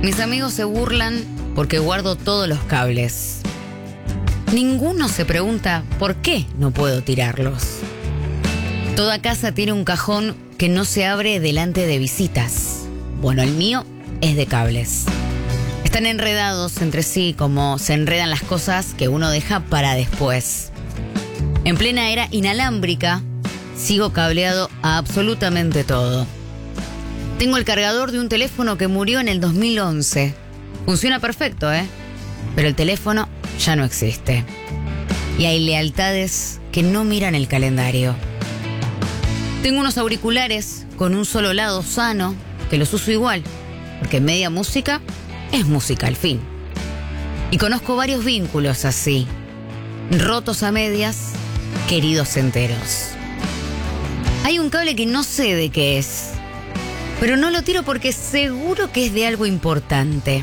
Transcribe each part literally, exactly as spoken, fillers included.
Mis amigos se burlan porque guardo todos los cables. Ninguno se pregunta por qué no puedo tirarlos. Toda casa tiene un cajón que no se abre delante de visitas. Bueno, el mío es de cables. Están enredados entre sí como se enredan las cosas que uno deja para después. En plena era inalámbrica, sigo cableado a absolutamente todo. Tengo el cargador de un teléfono que murió en el dos mil once. Funciona perfecto, ¿eh? Pero el teléfono ya no existe. Y hay lealtades que no miran el calendario. Tengo unos auriculares con un solo lado sano que los uso igual, porque media música es música al fin. Y conozco varios vínculos así, rotos a medias, queridos enteros. Hay un cable que no sé de qué es, pero no lo tiro porque seguro que es de algo importante.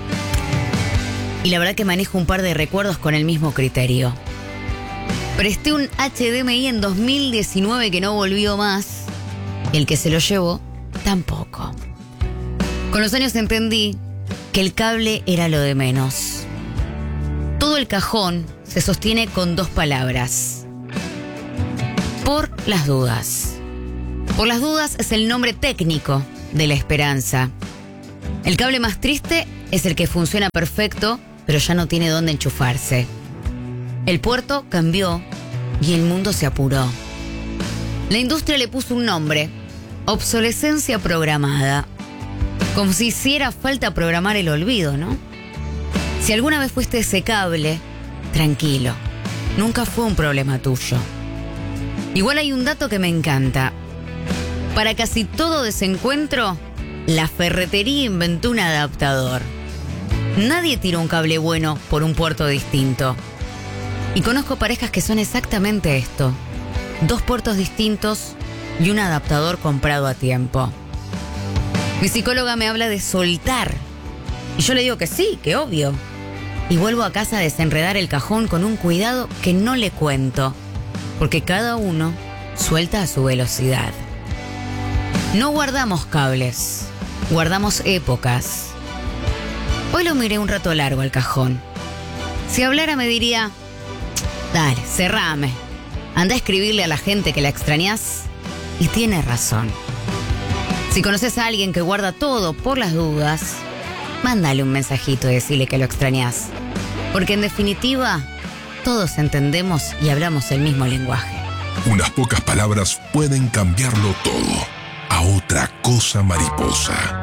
Y la verdad que manejo un par de recuerdos con el mismo criterio. Presté un H D M I en dos mil diecinueve que no volvió más, y el que se lo llevó tampoco. Con los años entendí que el cable era lo de menos. Todo el cajón se sostiene con dos palabras: por las dudas. Por las dudas es el nombre técnico de la esperanza. El cable más triste es el que funciona perfecto, pero ya no tiene dónde enchufarse. El puerto cambió y el mundo se apuró. La industria le puso un nombre: obsolescencia programada. Como si hiciera falta programar el olvido, ¿no? Si alguna vez fuiste ese cable, tranquilo, nunca fue un problema tuyo. Igual hay un dato que me encanta. Para casi todo desencuentro, la ferretería inventó un adaptador. Nadie tiró un cable bueno por un puerto distinto. Y conozco parejas que son exactamente esto: dos puertos distintos y un adaptador comprado a tiempo. Mi psicóloga me habla de soltar. Y yo le digo que sí, que obvio. Y vuelvo a casa a desenredar el cajón con un cuidado que no le cuento, porque cada uno suelta a su velocidad. No guardamos cables, guardamos épocas. Hoy lo miré un rato largo al cajón. Si hablara me diría: dale, cerrame. Anda a escribirle a la gente que la extrañás. Y tiene razón. Si conoces a alguien que guarda todo por las dudas, mándale un mensajito y decirle que lo extrañás. Porque en definitiva, todos entendemos y hablamos el mismo lenguaje. Unas pocas palabras pueden cambiarlo todo. A otra cosa mariposa.